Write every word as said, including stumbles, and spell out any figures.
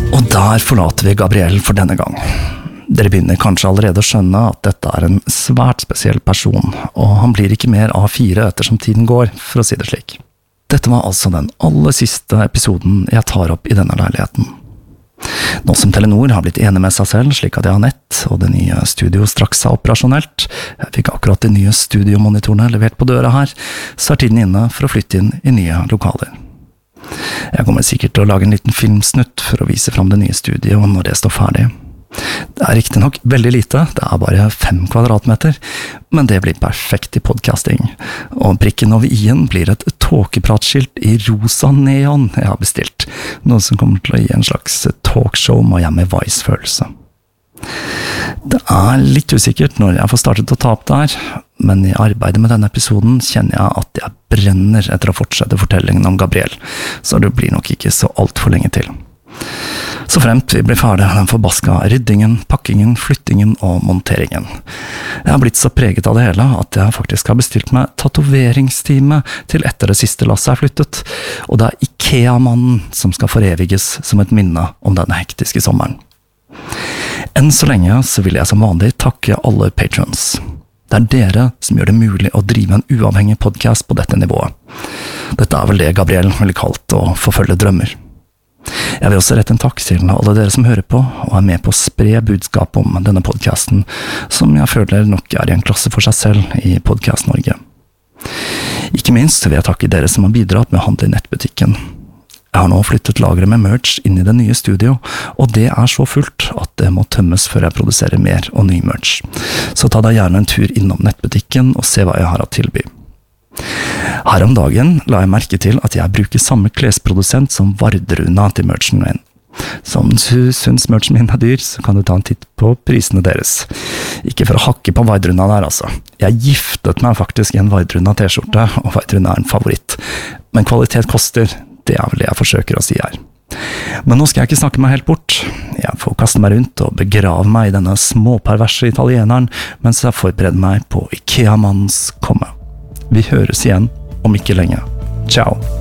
Og der forlater vi Gabriel for denne gang. Dere begynner kanskje allerede å skjønne at dette er en svært spesiell person, og han blir ikke mer A fire ettersom tiden går, for å si det slik. Dette var altså den aller siste episoden jeg tar opp i denne leiligheten. Nå som Telenor har blitt enig med seg selv, slik at jeg har nett, og det nye studio straks er operasjonelt, jeg fikk akkurat de nye studiomonitorene levert på døra her, så er tiden inne for å flytte inn i nye lokaler. Jeg kommer sikkert til å lage en liten filmsnutt for å vise fram det nye studiet når det står ferdig. Det er riktig nok veldig lite, det er bare fem kvadratmeter, men det blir perfekt i podcasting. Og prikken over i-en blir et tåkepratskilt i rosa neon jeg har bestilt, noe som kommer til å gi en slags talkshow Miami Vice-følelse. Det er litt usikkert når jeg får startet å ta opp det her, men i arbeidet med denne episoden kjenner jeg at jeg brenner etter å fortsette fortellingen om Gabriel, så det blir nok ikke så alt for lenge til. Så fremt vi blir ferdig den forbaska ryddingen, pakkingen, flyttingen og monteringen. Jeg har blitt så preget av det hele at jeg faktisk har bestilt meg tatoveringstime til etter det siste lasset er flyttet, og det er IKEA-mannen som skal foreviges som et minne om denne hektiske sommeren. Enn så lenge så vil jeg som vanlig takke alle patrons. Det er dere som gjør det mulig å drive en uavhengig podcast på dette nivået. Dette er vel det Gabriel ville kalt å forfølge drømmer. Jeg vil også rette en takk til alle dere som hører på og er med på å spre budskap om denne podcasten, som jeg føler nok er i en klasse for seg selv i Podcast Norge. Ikke minst vil jeg takke dere som har bidratt med å handle i nettbutikken. Jeg har nå flyttet lageret med merch inn i det nye studio, og det er så fullt at det må tømmes før jeg produserer mer og ny merch. Så ta deg gjerne en tur innom nettbutikken og se hva jeg har å tilby. Her om dagen la jeg merke til at jeg bruker samme klesprodusent som Vardruna til merchen min. Så om du syns merchen min er dyr, så kan du ta en titt på prisene deres. Ikke for å hakke på Vardruna der, altså. Jeg giftet meg faktisk i en Vardruna t-skjorte, og Vardruna er en favoritt. Men kvalitet koster, det er vel det jeg forsøker å si her. Men nå skal jeg ikke snakke meg helt bort. Jeg får kaste meg rundt og begrave meg i denne småperverse italieneren, mens jeg forbereder meg på IKEA-mannens komme. Vi høres igjen om ikke lenge. Ciao!